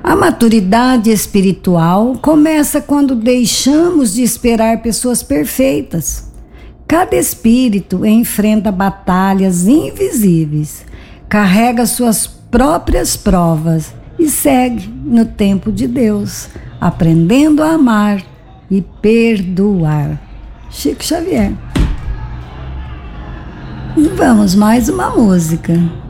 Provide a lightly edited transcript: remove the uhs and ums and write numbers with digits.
A maturidade espiritual começa quando deixamos de esperar pessoas perfeitas. Cada espírito enfrenta batalhas invisíveis, carrega suas próprias provas e segue no tempo de Deus, aprendendo a amar e perdoar. Chico Xavier. E vamos mais uma música.